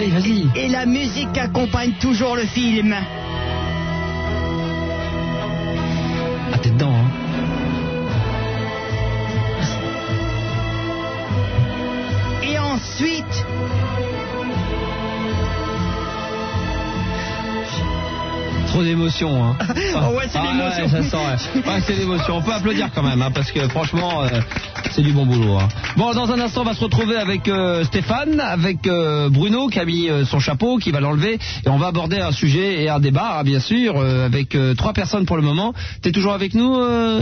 Allez, vas-y. Et la musique accompagne toujours le film. Ah, t'es dedans, hein. Et ensuite... Trop d'émotion, hein. Oh ouais, c'est l'émotion. Ouais, ça sent, ouais. Ouais, c'est l'émotion. On peut applaudir quand même, hein, parce que franchement, c'est du bon boulot. Hein. Bon, dans un instant, on va se retrouver avec Stéphane, avec Bruno qui a mis son chapeau, qui va l'enlever, et on va aborder un sujet et un débat, hein, bien sûr, avec 3 personnes pour le moment. T'es toujours avec nous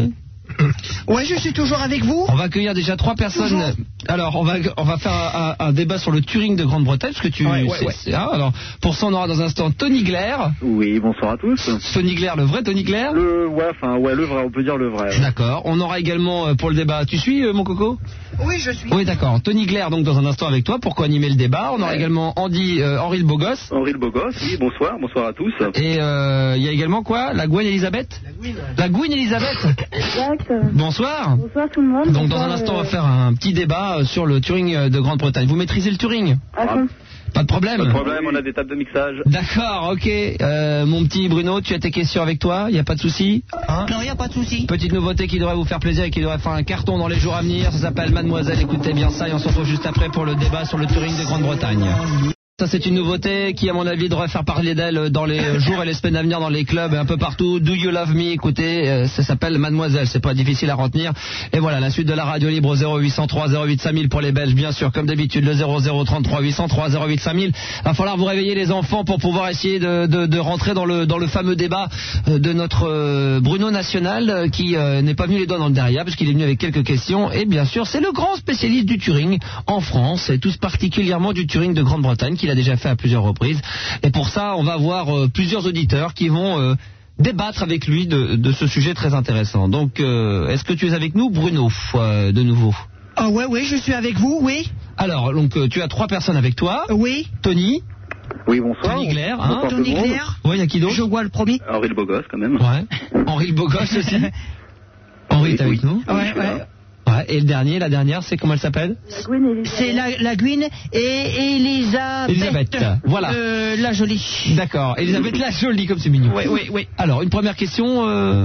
Ouais, je suis toujours avec vous. On va accueillir déjà 3 personnes. Toujours. Alors, on va faire un débat sur le Turing de Grande-Bretagne, parce que tu... Ouais. Alors, pour ça, on aura dans un instant Tony Glaire. Oui, bonsoir à tous. Tony Glaire, le vrai Tony Glaire. Le vrai, on peut dire le vrai. D'accord. On aura également pour le débat... Tu suis, mon coco? Oui, je suis. Oui, d'accord. Tony Glaire, donc, dans un instant avec toi, pour co-animer le débat. On aura également Henri le Bogos. Henri le Bogos, oui, bonsoir à tous. Et il y a également quoi? La Gwen Elisabeth? La Gwen Elisabeth. Exact. Bonsoir. Bonsoir tout le monde. Donc, dans un instant, on va faire un petit débat sur le Turing de Grande-Bretagne. Vous maîtrisez le Turing? Pas de problème. Pas de problème, on a des tables de mixage. D'accord, ok. Mon petit Bruno, tu as tes questions avec toi, il n'y a pas de souci, hein? Non, il n'y a pas de souci. Petite nouveauté qui devrait vous faire plaisir et qui devrait faire un carton dans les jours à venir, ça s'appelle Mademoiselle, écoutez bien ça et on se retrouve juste après pour le débat sur le Turing de Grande-Bretagne. Ça, c'est une nouveauté qui, à mon avis, devrait faire parler d'elle dans les jours et les semaines à venir dans les clubs et un peu partout. Do You Love Me? Écoutez, ça s'appelle Mademoiselle, c'est pas difficile à retenir. Et voilà, la suite de la radio libre au 0803 08 5000 pour les Belges, bien sûr, comme d'habitude, le 0033 803 08 5000. Va falloir vous réveiller les enfants pour pouvoir essayer de rentrer dans le fameux débat de notre Bruno National qui n'est pas venu les doigts dans le derrière parce qu'il est venu avec quelques questions. Et bien sûr, c'est le grand spécialiste du Turing en France et tout particulièrement du Turing de Grande-Bretagne qu'il a déjà fait à plusieurs reprises. Et pour ça, on va avoir plusieurs auditeurs qui vont débattre avec lui de ce sujet très intéressant. Donc, est-ce que tu es avec nous, Bruno, de nouveau? Ah ouais, je suis avec vous, oui. Alors, donc, tu as 3 personnes avec toi. Oui. Tony. Oui, bonsoir. Tony Glaire, hein. Bonsoir, Tony tout le monde. Glaire. Oui, il y a qui d'autre? Je vois le premier. Henri le Bogos, quand même. Ouais. Henri le Bogos aussi. Henri, t'es avec nous? Ouais. Ouais. Et la dernière, c'est comment elle s'appelle? C'est la Gwyn et Elisabeth. Voilà. La jolie. D'accord. Elisabeth la jolie, comme c'est mignon. Oui. Alors, une première question.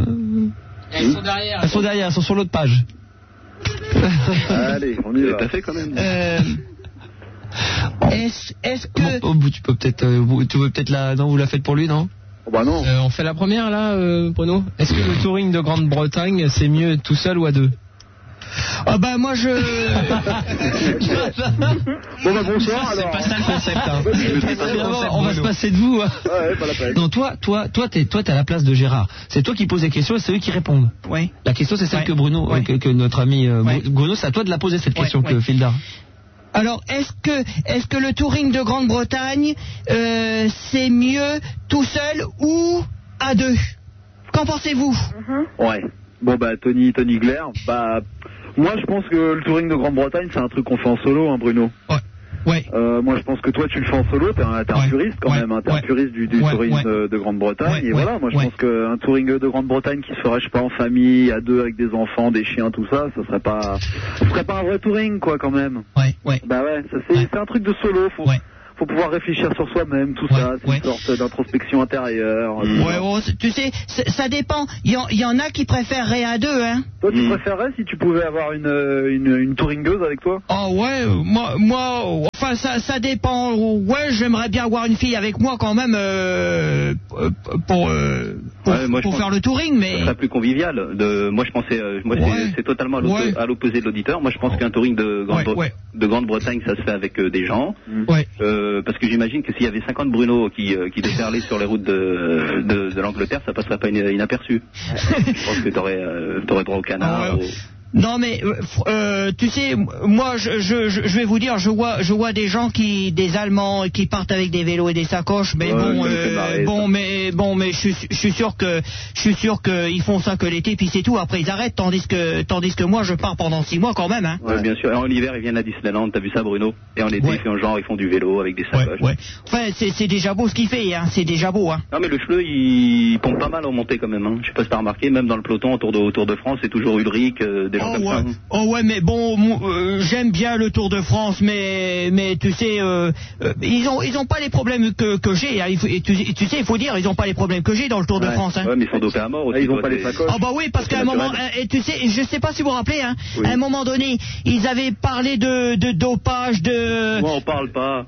Elles sont derrière. Elles sont sur l'autre page. Allez, on y va. T'as fait quand même. Est-ce que... Tu peux peut-être... tu veux peut-être la... Non, vous la faites pour lui, non? Oh bah non. On fait la première là, Bruno. Est-ce que le Touring de Grande-Bretagne c'est mieux tout seul ou à 2? Ah bah moi je... Bon bah bonsoir alors. C'est pas ça le concept. Hein. On va se passer de vous. Hein. Ouais, pas la peine. Non, toi, t'es à la place de Gérard. C'est toi qui poses les questions et c'est eux qui répondent. Oui. La question, c'est celle Ouais. que Bruno, Ouais. que notre ami Ouais. Bruno, c'est à toi de la poser cette question que Fildar. Alors, est-ce que le Touring de Grande-Bretagne, c'est mieux tout seul ou à 2? Qu'en pensez-vous? Ouais. Bon bah Tony Glaire, bah moi je pense que le Touring de Grande-Bretagne c'est un truc qu'on fait en solo, hein, Bruno. Ouais. Moi je pense que toi tu le fais en solo, t'es un puriste quand même, hein, t'es un puriste du Touring de Grande-Bretagne. Et voilà, moi je pense qu'un Touring de Grande-Bretagne qui se ferait, je sais pas, en famille, à 2 avec des enfants, des chiens, tout ça, ça serait pas un vrai Touring quoi quand même. Ouais. Bah ouais, ça c'est un truc de solo, faut pouvoir réfléchir sur soi-même, tout ça, c'est une sorte d'introspection intérieure. Tu sais, ça dépend. Il y en a qui préféreraient à 2, hein. Toi, tu préférerais si tu pouvais avoir une touringueuse avec toi? Oh ouais, moi, enfin ça dépend. Ouais, j'aimerais bien avoir une fille avec moi quand même pour faire le touring, mais. Ça serait plus convivial. Moi, je pensais, c'est totalement à l'opposé de l'auditeur. Moi, je pense qu'un touring de Grande-Bretagne, ça se fait avec des gens. Parce que j'imagine que s'il y avait 50 Bruno qui déferlaient sur les routes de l'Angleterre, ça passerait pas inaperçu. Je pense que t'aurais droit au canard. Non mais tu sais, moi je vais vous dire, je vois des gens des Allemands qui partent avec des vélos et des sacoches, mais mais je suis sûr que ils font ça que l'été puis c'est tout. Après ils arrêtent, tandis que moi je pars pendant 6 mois quand même. Hein. Ouais, bien sûr. Et en hiver ils viennent à Disneyland, t'as vu ça Bruno? Et en été ils font du vélo avec des sacoches. Enfin c'est déjà beau ce qu'il fait, hein. C'est déjà beau. Hein. Non mais le Schleu il pompe pas mal en montée quand même. Hein. Je sais pas si t'as remarqué, même dans le peloton autour de France c'est toujours Ulrich. Des comme ça. Oh ouais, mais bon, j'aime bien le Tour de France, mais tu sais, ils ont pas les problèmes que j'ai. Hein. Tu sais, il faut dire, ils ont pas les problèmes que j'ai dans le Tour de France. Hein. Ouais, mais ils sont dopés à mort aussi. Ils ont pas les sacoches. Ah bah oui, parce qu'à un moment, et tu sais, je sais pas si vous vous rappelez, hein, à un moment donné, ils avaient parlé de dopage, de. Moi, on parle pas.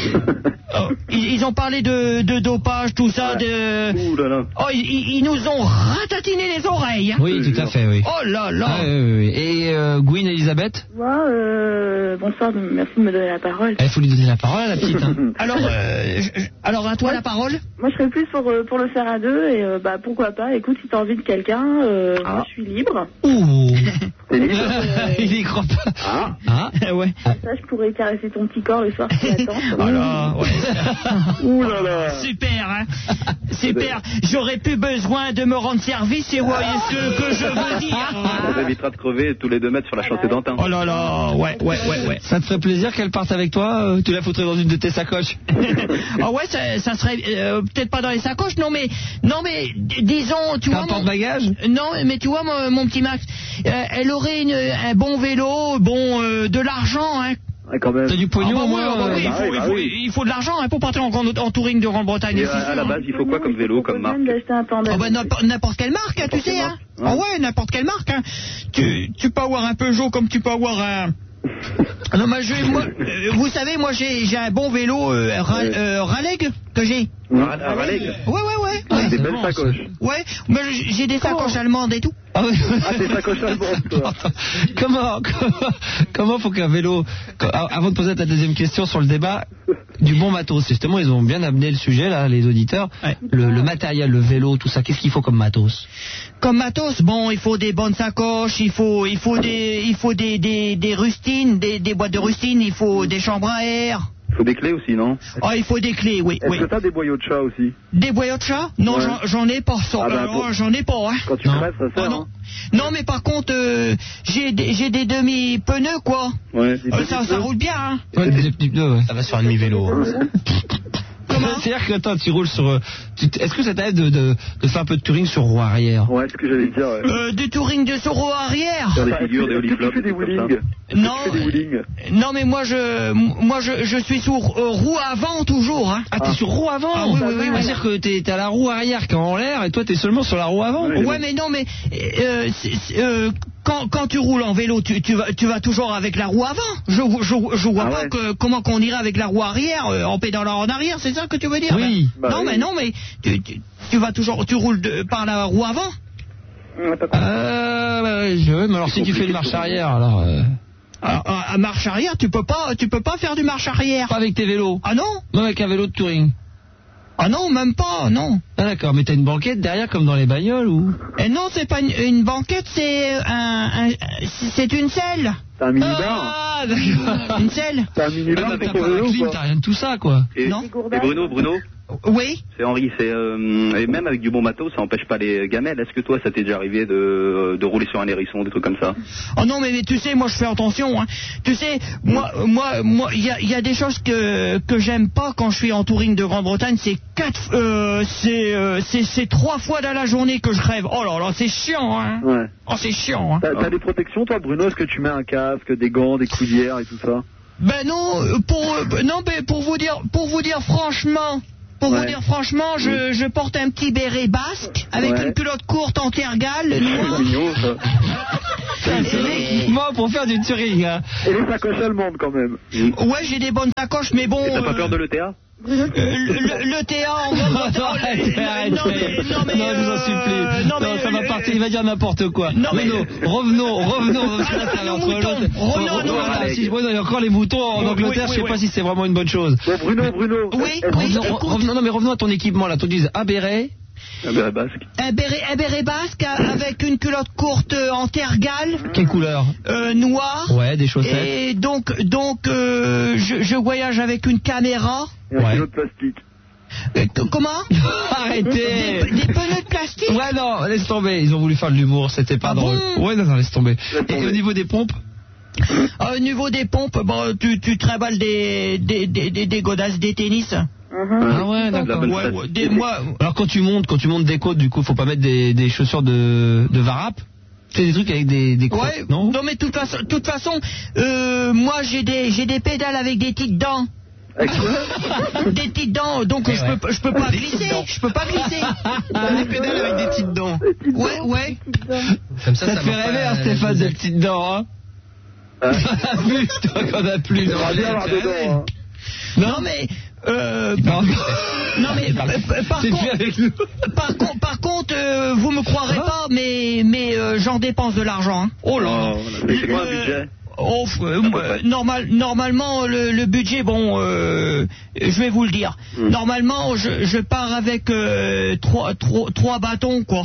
Ils ont parlé de dopage, tout ça, de. Ouh là là. Oh, ils nous ont ratatiné les oreilles. Hein. Oui, tout à fait, oui. Oh là là. Oui. Et Gwyn, Elisabeth? Bonsoir, merci de me donner la parole. Il faut lui donner la parole à la petite. Hein. Alors à toi la parole. Moi je serais plus pour le faire à deux et pourquoi pas. Écoute, si t'as envie de quelqu'un, moi je suis libre. Ouh. T'es libre. Il y croit pas. Ouais. Ça, je pourrais caresser ton petit corps le soir si tu attends. Voilà, ouais. Ouh là là. Super, hein. Super. J'aurais plus besoin de me rendre service et voyez ce que je veux dire. Ça évitera de crever tous les 2 mètres sur la chaussée d'Antin. Oh là là, ouais. Ça te ferait plaisir qu'elle parte avec toi? Tu la foutrais dans une de tes sacoches? Ah ouais, ça serait peut-être pas dans les sacoches, non mais disons, tu vois. Un porte-bagages? Non, mais tu vois, mon petit Max, elle aurait un bon vélo, de l'argent, hein. Ouais, quand même. T'as du pognon au moins? Il faut de l'argent hein, pour partir en touring de Grande-Bretagne. Et à la base, il faut quoi comme vélo, comme marque? N'importe quelle marque, hein, tu sais. Hein. Ah ouais, n'importe quelle marque. Hein. Tu peux avoir un Peugeot comme tu peux avoir un... Non, vous savez, moi j'ai un bon vélo Raleigh que j'ai. Un Raleigh? Ouais. Des belles sacoches. Ouais, mais j'ai des sacoches allemandes et tout. Ah oui. Des sacoches allemandes, toi. Comment faut qu'un vélo... Avant de poser ta deuxième question sur le débat du bon matos, justement, ils ont bien amené le sujet, là, les auditeurs. Ouais. Le matériel, le vélo, tout ça, qu'est-ce qu'il faut comme matos? Comme matos, il faut des bonnes sacoches, il faut des rustines, des boîtes de rustines, il faut des chambres à air. Il faut des clés aussi, non? Ah, il faut des clés, oui. Est-ce que t'as des boyaux de chat aussi? Des boyaux de chat? Non, ouais. J'en ai pas. J'en ai pas, hein. Quand tu crèves, ça sert, non. Non, mais par contre, j'ai des demi-pneus, quoi. Ouais. Ça roule bien, hein. Ouais, des petits pneus, ouais. Ça va se faire un demi-vélo. Hein. C'est-à-dire que attends, tu roules sur... Est-ce que ça t'aide de faire un peu de touring sur roue arrière? Ouais, c'est ce que j'allais dire, ouais. Du touring sur roue arrière? Sur des figures, des oliflops, tu fais des wheelings? Non, mais moi je suis sur roue avant toujours, hein. Ah, t'es sur roue avant? Ah oui. C'est-à-dire que t'es à la roue arrière qui est en l'air et toi t'es seulement sur la roue avant? Ouais, mais non, mais... Quand tu roules en vélo, tu vas toujours avec la roue avant. Je vois pas comment qu'on irait avec la roue arrière en pédalant en arrière, c'est ça que tu veux dire? Oui. Non, mais tu vas toujours, tu roules par la roue avant. Mais alors si tu fais une marche arrière, alors. À marche arrière, tu peux pas faire du marche arrière. Pas avec tes vélos. Ah non? Non, avec un vélo de touring. Ah non, même pas, non. Ah d'accord, mais t'as une banquette derrière comme dans les bagnoles ou? Non, c'est pas une banquette, c'est une selle. T'as un mini-bar? Ah, d'accord. Une selle. T'as un mini-bar avec ton vélo, t'as rien de tout ça, quoi. Non. Et Bruno? Oui. C'est Henri, et même avec du bon matos, ça empêche pas les gamelles. Est-ce que toi, ça t'est déjà arrivé de rouler sur un hérisson, des trucs comme ça? Oh non, mais tu sais, moi je fais attention. Hein. Tu sais, moi, il y a des choses que j'aime pas quand je suis en touring de Grande-Bretagne. C'est 3 fois dans la journée que je crève. Oh là, c'est chiant. Hein. Ouais. Oh, c'est chiant. Hein. T'as des protections, toi, Bruno? Est-ce que tu mets un casque, des gants, des coudières et tout ça? Ben non, pour vous dire franchement. Vous dire franchement, je porte un petit béret basque avec une culotte courte en tergale noire. C'est mignon, ça. C'est l'équipement pour faire du touring. Hein. Et les sacoches allemandes quand même. Ouais, j'ai des bonnes sacoches, mais bon. Et t'as pas peur de l'ETA? Le TA en Arrête. Non, je vous en supplie. Non, ça va partir, il va dire n'importe quoi. Non, mais... Revenons. Il y a encore les moutons en Angleterre, je sais pas si c'est vraiment une bonne chose. Bon, Bruno. Oui, revenons à ton équipement, là. Tu dis un béret. Un béret basque. Un béret basque avec une culotte courte en tergale. Quelle couleur? Noire. Ouais, des chaussettes. Et donc je voyage avec une caméra. Et un kilo de plastique. Comment? Arrêtez. Des pneus de plastique? Ouais, non, laisse tomber. Ils ont voulu faire de l'humour, c'était pas drôle. Ouais, non, laisse tomber. Et au niveau des pompes? Au niveau des pompes, tu trimbales des godasses des tennis. Ah ouais, d'accord. Alors quand tu montes des côtes, du coup, faut pas mettre des chaussures de varap? C'est des trucs avec des crocs, ouais, non, mais de toute façon, moi j'ai des pédales avec des petites dents. Des petites dents, donc je peux pas glisser. Je peux pas glisser. Des pédales avec des petites dents. Ouais. Comme ça te fait rêver, hein, Stéphane, des petites dents, hein. Plus, toi qu'on a plus. Non mais par contre, vous me croirez pas, mais j'en dépense de l'argent. Hein. Oh là. C'est quoi un budget? Normalement, le budget, bon, je vais vous le dire. Normalement, je pars avec 3 bâtons, quoi.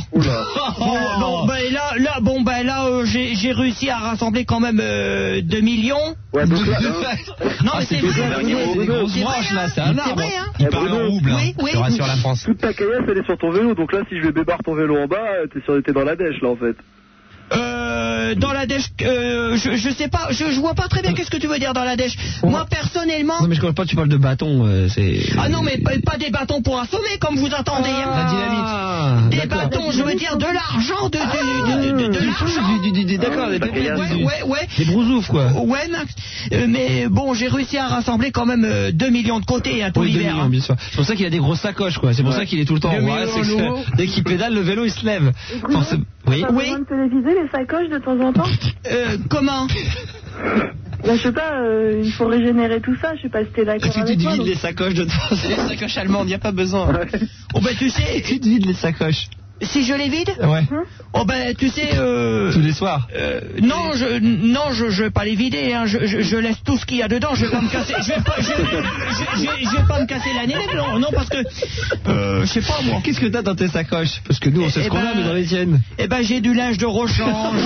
Là, j'ai réussi à rassembler quand même 2 millions. Ouais, donc là, non, mais c'est vrai. Des grosses branches, là, c'est un arbre. Il parle en rouble, oui. Je rassure la France. Toute ta caillasse, elle est sur ton vélo. Donc là, si je vais bébarre ton vélo en bas, t'es dans la dèche, là, en fait. Dans la dèche, je sais pas, je vois pas très bien qu'est-ce que tu veux dire dans la dèche. Moi personnellement. Non mais je comprends pas, tu parles de bâtons, c'est. Ah non mais pas des bâtons pour assommer comme vous entendez. La dynamite. Des bâtons, je veux dire de l'argent, de l'argent. D'accord. Ouais. Des brousoufs quoi. Ouais Max. Mais bon, j'ai réussi à rassembler quand même 2 millions de côté tout l'hiver. 2 millions, bien sûr. C'est pour ça qu'il a des grosses sacoches quoi. C'est pour ça qu'il est tout le temps. Dès qu'il pédale, le vélo il se lève. Oui. De téléviser les sacoches de temps en temps. Comment? Je sais pas, il faut régénérer tout ça, je sais pas si t'es d'accord avec moi. Tu te vides les sacoches de temps. C'est les sacoches allemandes, y a pas besoin. Oh ben tu sais, tu te vides les sacoches. Si je les vide? Ouais. Oh ben tu sais. Tous les soirs. Non, je vais pas les vider. Hein. Je laisse tout ce qu'il y a dedans. Je vais pas me casser. Je vais pas me casser la nénette. Non, parce que je sais pas moi. Qu'est-ce que t'as dans tes sacoches? Parce que nous on sait ce qu'on a, mais dans les tiennes. Eh ben j'ai du linge de rechange.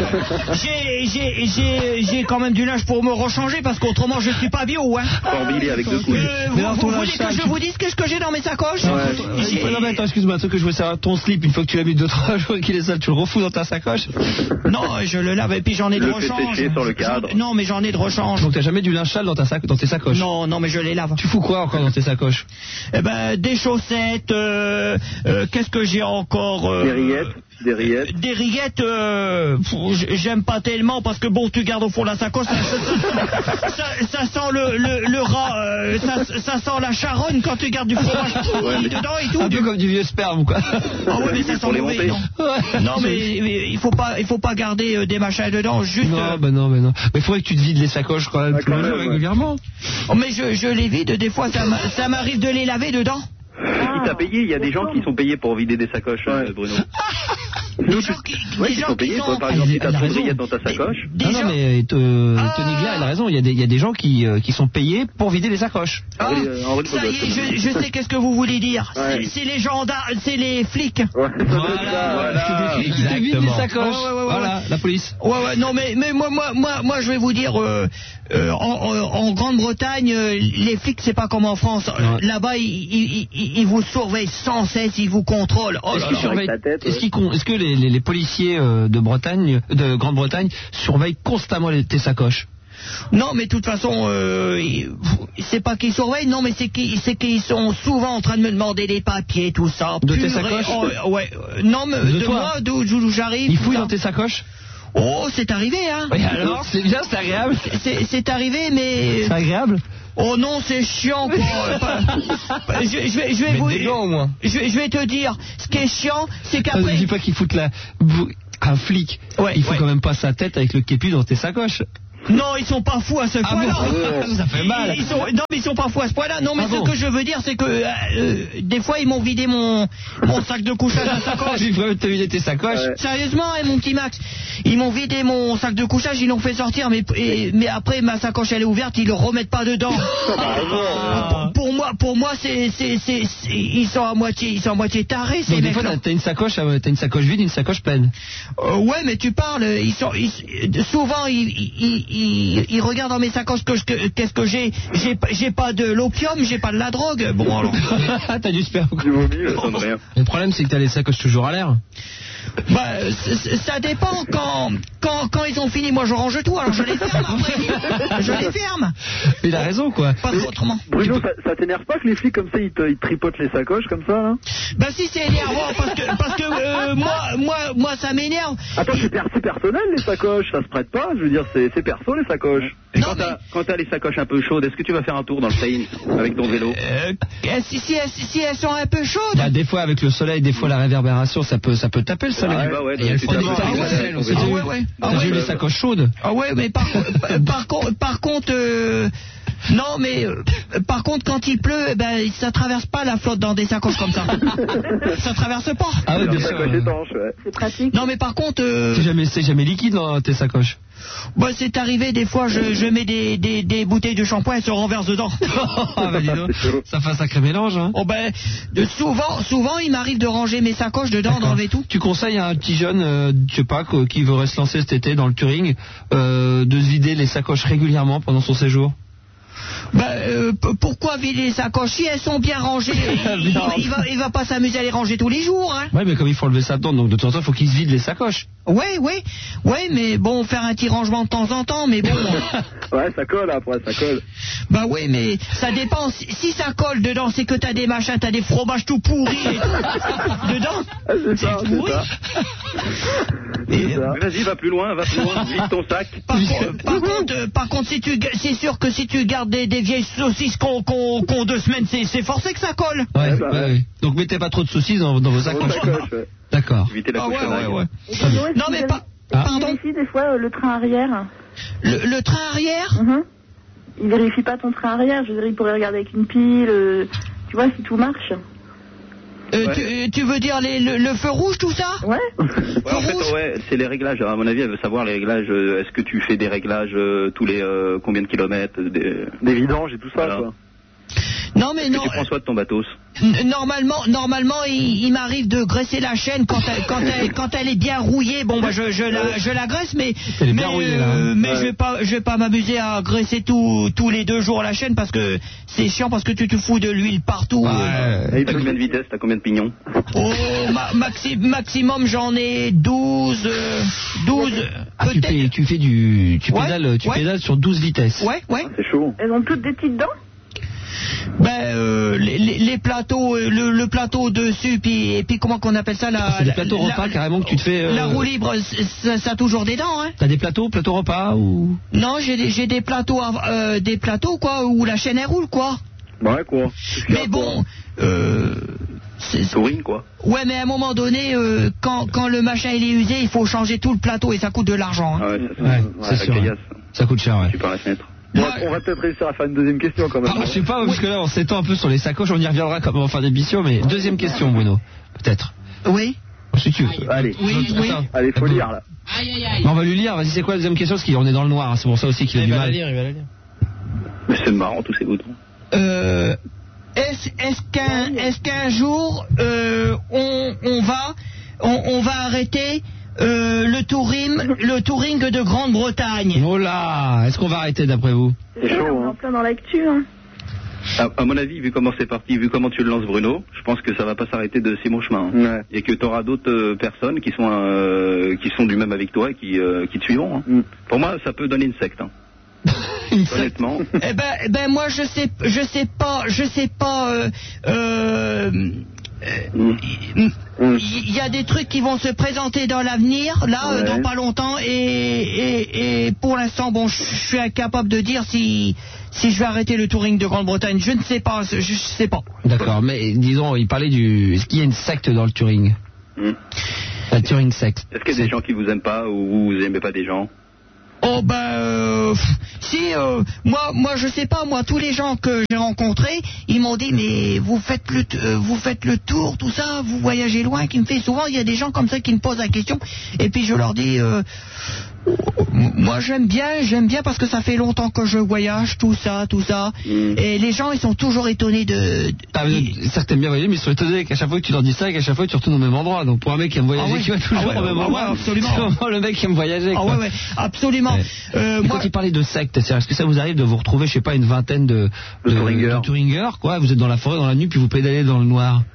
J'ai quand même du linge pour me rechanger parce qu'autrement je suis pas bio. Hein. Formilé avec 2 couilles. Vous voulez que je vous dise qu'est-ce que j'ai dans mes sacoches? Non mais attends, excuse-moi, ce que je veux savoir, ton slip, une fois que tu l'as mis 2-3 jours et qu'il est sale, tu le refous dans ta sacoche? Non, je le lave et puis j'en ai de rechange. Sur le cadre. Non, mais j'en ai de rechange. Donc t'as jamais du linge sale dans tes sacoches? Non, mais je les lave. Tu fous quoi encore dans tes sacoches? Eh ben, des chaussettes, qu'est-ce que j'ai encore? Des rillettes. Des rillettes, j'aime pas tellement parce que bon, tu gardes au fond de la sacoche, ça sent le rat, ça sent la charogne quand tu gardes du fromage dedans et tout. Un peu comme du vieux sperme, quoi. Ah ouais, mais ça sent mauvais, non? Non, mais il faut pas garder des machins dedans, juste. Non. Mais il faudrait que tu te vides les sacoches quand même régulièrement. Oh, mais je les vide, des fois, ça m'arrive de les laver dedans. Qui t'a payé? Il y a des gens qui sont payés pour vider des sacoches, Bruno. Des gens qui sont payés. Par exemple, si t'as trop de rillettes dans ta sacoche. Non, mais Tony Gla, elle a raison. Il y a des gens qui sont payés pour vider les sacoches. Ça y est, je sais qu'est-ce que vous voulez dire. C'est les gendarmes, c'est les flics. Voilà. C'est des flics qui te vident les sacoches. Voilà, la police. Ouais. Non, mais moi, je vais vous dire, en Grande-Bretagne, les flics, c'est pas comme en France. Là-bas, ils vous surveillent sans cesse, ils vous contrôlent. Est-ce que les policiers de Grande-Bretagne surveillent constamment tes sacoches? Non, mais de toute façon, c'est pas qu'ils surveillent, non, mais c'est qu'ils sont souvent en train de me demander des papiers, tout ça. De tes sacoches? Ouais. Non, mais de moi, d'où j'arrive. Ils fouillent dans tes sacoches? Oh, c'est arrivé, hein. Oui, alors, c'est bien, c'est agréable. C'est arrivé, mais... C'est agréable? Oh non, c'est chiant, quoi. Je vais vous... des gants, au moins. Je vais te dire, ce qui est chiant, c'est qu'après... Ne dis pas qu'ils foutent un flic. Il faut quand même pas sa tête avec le képi dans tes sacoches. Non, ils sont pas fous à ce point-là. Ça fait mal. Non, mais ils sont pas fous à ce point-là. Non, mais ce que je veux dire, c'est que des fois, ils m'ont vidé mon sac de couchage à sacoche. Ils vont te vider tes sacoches. Sérieusement, mon petit Max, ils m'ont vidé mon sac de couchage, ils l'ont fait sortir, mais après ma sacoche elle est ouverte, ils le remettent pas dedans. Pour moi, ils sont à moitié tarés. Donc des fois, t'as une sacoche vide, une sacoche pleine. Ouais, mais tu parles. Souvent ils regardent dans mes sacoches qu'est-ce que j'ai. J'ai pas de l'opium, j'ai pas de la drogue. Bon alors. T'as du sperme. Du vomi, ça donne rien. Le problème c'est que t'as les sacoches toujours à l'air. Bah, ça dépend quand ils ont fini. Moi, je range tout, alors je les ferme après. Je les ferme. Il a raison, quoi. Pas autrement. Bruno, ça t'énerve t'énerve pas que les flics comme ça ils te tripotent les sacoches comme ça là? Bah si, c'est énervant parce que moi ça m'énerve. Attends, c'est personnel les sacoches, ça se prête pas. Je veux dire, c'est perso les sacoches. Et quand t'as les sacoches un peu chaudes, est-ce que tu vas faire un tour dans le Seine avec ton vélo? Si elles sont un peu chaudes. Bah, des fois avec le soleil, des fois la réverbération, ça peut taper le soleil. Il y a le froid d'hiver. J'ai eu les sacoches chaudes. Ah ouais, mais par contre. Non, mais par contre, quand il pleut, ça traverse pas la flotte dans des sacoches comme ça. Ça traverse pas. Ah oui, bien sûr. C'est pratique. Non, mais par contre, c'est jamais liquide dans tes sacoches. Bah, c'est arrivé des fois, je mets des bouteilles de shampoing et se renverse dedans. Bah, dis donc, ça fait un sacré mélange. Hein. Oh souvent, il m'arrive de ranger mes sacoches dedans, d'enlever tout. Tu conseilles à un petit jeune, je sais pas, qui voudrait se lancer cet été dans le touring, de se vider les sacoches régulièrement pendant son séjour? Pourquoi vider les sacoches? Si elles sont bien rangées, il va pas s'amuser à les ranger tous les jours. Hein. Ouais, mais comme il faut enlever ça dedans, donc de temps en temps, il faut qu'il se vide les sacoches. Ouais, mais bon, faire un petit rangement de temps en temps, mais bon. Ouais, ça colle après, ça colle. Bah oui, mais ça dépend. Si ça colle dedans, c'est que t'as des machins, t'as des fromages tout pourris et tout. Dedans. C'est ça, pourri. Vas-y, va plus loin, vide ton sac. Par contre, c'est sûr que si tu gardes des vieilles saucisses qu'on 2 semaines, c'est forcé que ça colle. Ouais. Donc mettez pas trop de saucisses dans vos sacoches. Ouais. D'accord. Évitez la ouais. Non, mais pas. Pardon. Il vérifie des fois le train arrière. Le train arrière. Il vérifie pas ton train arrière. Je veux dire, il pourrait regarder avec une pile. Tu vois si tout marche. Tu veux dire le feu rouge, tout ça? Ouais. En fait, c'est les réglages. À mon avis, elle veut savoir les réglages. Est-ce que tu fais des réglages tous les combien de kilomètres, des vidanges et tout ça, quoi. Non, mais non. Tu prends soin de ton bateau. Normalement, il m'arrive de graisser la chaîne quand elle est bien rouillée. Bon, je la graisse, mais je vais pas m'amuser à graisser tous les 2 jours la chaîne parce que c'est chiant parce que tu te fous de l'huile partout. Et t'as combien de vitesse? T'as combien de pignons? Maximum, j'en ai 12. Tu pédales sur 12 vitesses. Ouais. C'est chaud. Elles ont toutes des petites dents? Les plateaux, le plateau dessus, puis comment qu'on appelle ça c'est des plateaux repas carrément que tu te fais. La roue libre, ça a toujours des dents, hein. T'as des plateaux repas ou? Non, j'ai des plateaux quoi, où la chaîne elle roule quoi. Ouais quoi. Mais bon. Touring quoi. Ouais, mais à un moment donné, quand le machin il est usé, il faut changer tout le plateau et ça coûte de l'argent. Hein. C'est sûr. Ça coûte cher. Tu par la fenêtre. Bon, on va peut-être réussir à faire une deuxième question quand même. Je sais pas, parce que là on s'étend un peu sur les sacoches, on y reviendra quand on va faire des missions, mais deuxième question, Bruno, peut-être. Oui. Si tu veux. Allez. Oui. Allez, faut lire là. On va lui lire, vas-y, c'est quoi la deuxième question, parce qu'on est dans le noir, hein, c'est pour ça aussi qu'il a du mal. Il va la lire. Mais c'est marrant tous ces boutons. Est-ce qu'un jour on va arrêter le touring de Grande-Bretagne? Oh là, est-ce qu'on va arrêter d'après vous? C'est chaud, on est en plein dans l'actu, hein. À mon avis, vu comment c'est parti, vu comment tu le lances, Bruno, je pense que ça va pas s'arrêter de si bon chemin. Hein. Ouais. Et que tu auras d'autres personnes qui sont du même avec toi et qui te suivront. Hein. Pour moi, ça peut donner une secte. Hein. Honnêtement. Moi je sais pas. Il y a des trucs qui vont se présenter dans l'avenir, là, dans pas longtemps, et pour l'instant, bon, je suis incapable de dire si je vais arrêter le touring de Grande-Bretagne. Je ne sais pas, je sais pas. D'accord, mais disons, il parlait est-ce qu'il y a une secte dans le touring? La touring secte. Est-ce qu'il y a des gens qui vous aiment pas ou vous aimez pas des gens? Oh moi je sais pas, moi tous les gens que j'ai rencontrés, ils m'ont dit mais vous faites le tour, tout ça, vous voyagez loin, qui me fait souvent, il y a des gens comme ça qui me posent la question et puis je leur dis moi j'aime bien parce que ça fait longtemps que je voyage, tout ça. Et les gens ils sont toujours étonnés Certes t'aimes bien voyager, mais ils sont étonnés qu'à chaque fois que tu leur dis ça et qu'à chaque fois tu retournes au même endroit. Donc pour un mec qui aime voyager, tu vas toujours au même endroit. Absolument. C'est vraiment le mec qui aime voyager. Ouais, absolument. Quand il parlait de secte, est-ce que ça vous arrive de vous retrouver, je sais pas, une vingtaine de touringers, quoi? Vous êtes dans la forêt dans la nuit puis vous pédalez dans le noir?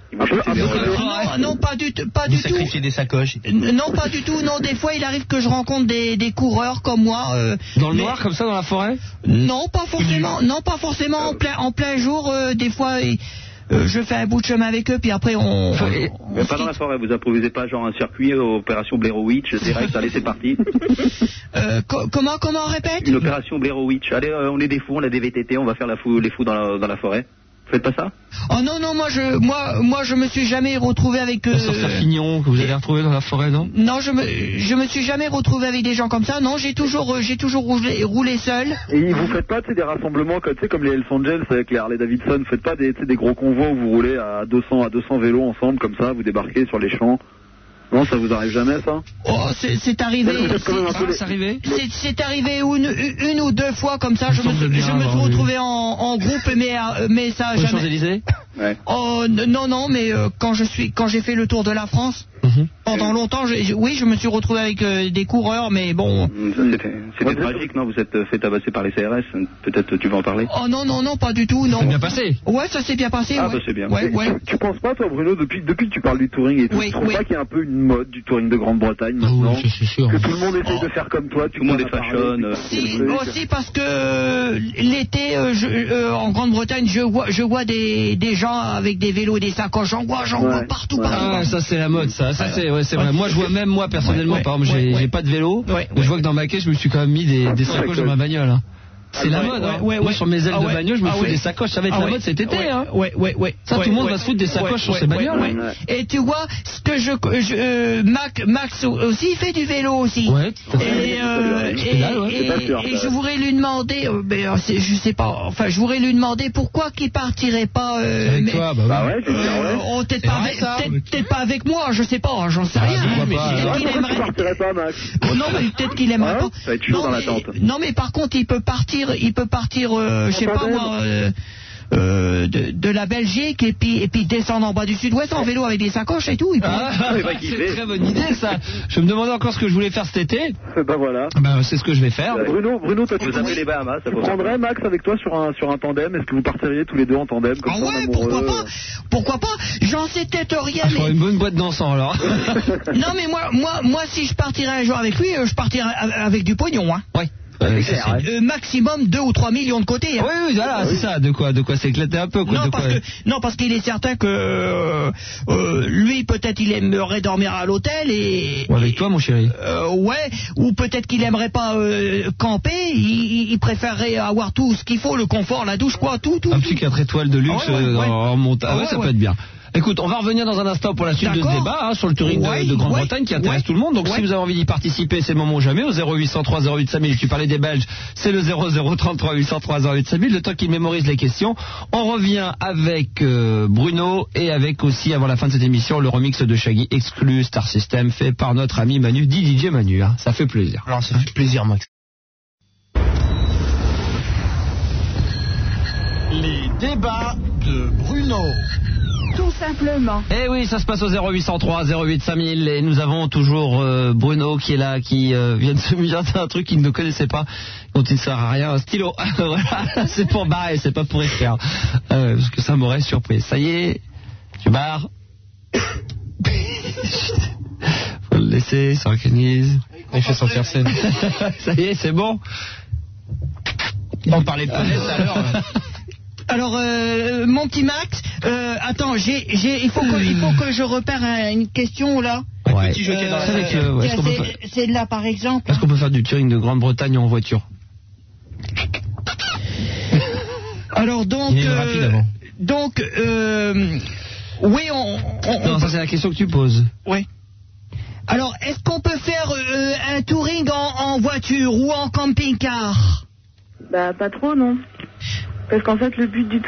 Non, pas du tout. Sacrifier des sacoches. Non, pas du tout. Non, des fois, il arrive que je rencontre des coureurs comme moi. Dans le noir, comme ça, dans la forêt? Non, pas forcément. Non, pas forcément en plein jour. Des fois, je fais un bout de chemin avec eux, puis après on pas dans la forêt. Vous improvisez pas genre un circuit, opération Blair Witch direct. Allez, c'est parti. Comment répète? Une opération Blair Witch. Allez, on est des fous, on a des VTT, on va faire les fous dans la forêt. Vous faites pas ça? Oh non, moi je me suis jamais retrouvé avec Sorcière Fignon que vous avez retrouvé dans la forêt, non? Non, je me suis jamais retrouvé avec des gens comme ça. Non, j'ai toujours roulé seul. Et vous faites pas des rassemblements comme les Hells Angels avec les Harley Davidson, faites pas des gros convois où vous roulez à 200 vélos ensemble comme ça, vous débarquez sur les champs? Non, ça vous arrive jamais, ça? Oh, c'est arrivé. C'est arrivé une ou deux fois comme ça. Je me suis retrouvé en groupe, mais ça a jamais. Champs-Élysées? Ouais. Oh non, mais quand j'ai fait le tour de la France, pendant longtemps, je me suis retrouvé avec des coureurs, mais bon. C'était tragique, non? Vous êtes fait tabasser par les CRS. Peut-être tu vas en parler. Oh non, pas du tout, non. Ça s'est bien passé. Ouais, ça s'est bien passé. Ah, bah c'est bien. Ouais. Tu penses pas, toi, Bruno, depuis que tu parles du touring et tout, tu trouves pas qu'il y a un peu une mode du touring de Grande-Bretagne maintenant? Oui, c'est sûr. Que tout le monde essaye de faire comme toi, tout le monde est fashion. Aussi parce que l'été, en Grande-Bretagne, je vois des gens avec des vélos et des sacoches. J'en vois partout. Ah, ça c'est la mode, ça c'est vrai. Moi je vois même moi personnellement, par exemple, j'ai pas de vélo, mais je vois que dans ma caisse je me suis quand même mis des sacoches dans ma bagnole. Hein. C'est la mode, hein. Moi sur mes ailes de bagnole, je me fous des sacoches. Ça va être la mode cet été, hein. Ça, tout le monde va se foutre des sacoches sur ses bagnoles. Et tu vois, ce que Max aussi fait du vélo aussi. Ouais. Et je voudrais lui demander, je sais pas, enfin, je voudrais lui demander pourquoi qu'il partirait pas. Avec toi, Peut-être pas avec moi, je sais pas, j'en sais rien. Peut-être qu'il aimerait pas, Max. Non, mais peut-être qu'il aimerait pas. Ça va être chaud dans la tente. Non, mais par contre, il peut partir, je sais pas moi, de la Belgique et puis descendre en bas du Sud-Ouest en vélo avec des sacoches et tout. C'est une très bonne idée, ça. Je me demandais encore ce que je voulais faire cet été. Ben voilà. C'est ce que je vais faire. Bruno, toi, vous appelez les Bahamas. Tu prendrais Max avec toi sur un tandem? Est-ce que vous partiriez tous les deux en tandem comme ça, ouais, pourquoi pas. J'en sais peut-être rien. Je ferais une bonne boîte d'encens alors. Non, mais moi, si je partirais un jour avec lui, je partirais avec du pognon, hein. Ouais. Maximum 2 ou 3 millions de côté. Hein. Oui, voilà, c'est ça. De quoi s'éclater un peu. Parce qu'il est certain que lui, peut-être, il aimerait dormir à l'hôtel ou avec toi, mon chéri. Ou peut-être qu'il aimerait pas camper. Il préférerait avoir tout ce qu'il faut, le confort, la douche, quoi, tout. Un petit 4 étoiles de luxe en montagne. Ça peut être bien. Écoute, on va revenir dans un instant pour la suite de ce débat sur le touring de Grande-Bretagne qui intéresse tout le monde. Donc si vous avez envie d'y participer, c'est le moment ou jamais. Au 0803 08 5000, tu parlais des Belges, c'est le 0033 803 08 5000. Le temps qu'il mémorise les questions. On revient avec Bruno et avec aussi, avant la fin de cette émission, le remix de Shaggy exclu Star System fait par notre ami Manu, DJ Manu. Hein. Ça fait plaisir. Alors ça fait plaisir, Max. Les débats de Bruno. Tout simplement. Eh oui, ça se passe au 0803 08 5000 et nous avons toujours Bruno qui est là, qui vient de se muser un truc qu'il ne connaissait pas, dont il ne sert à rien, un stylo. Voilà, c'est pour barrer, c'est pas pour écrire, parce que ça m'aurait surpris. Ça y est, tu barres. Faut le laisser, il s'organise. Il fait son scène. Ça y est, c'est bon. On parlait pas tout à l'heure. Alors, mon petit Max, attends, il faut que je repère une question là. Ouais. C'est là par exemple. Est-ce qu'on peut faire du touring de Grande-Bretagne en voiture? Alors donc. Il est rapide avant. Donc, oui, Non, ça c'est la question que tu poses. Oui. Alors, est-ce qu'on peut faire un touring en voiture ou en camping-car? Bah, pas trop, non. Parce qu'en fait, le but du